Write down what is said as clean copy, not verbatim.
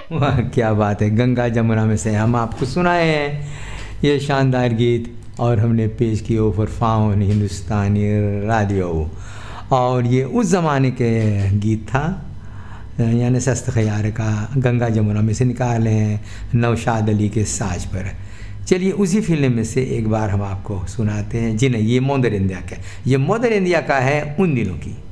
वाह क्या बात है। गंगा जमुना में से हम आपको सुनाए हैं ये शानदार गीत और हमने पेश किए फॉर फाउन हिंदुस्तानी रेडियो। और ये उस ज़माने के गीत था, यानी सस्त खयार का, गंगा जमुना में से निकाले हैं नौशाद अली के साज पर। चलिए उसी फिल्म में से एक बार हम आपको सुनाते हैं। जी नहीं, ये मदर इंडिया का, ये मदर इंडिया का है उन दिनों की।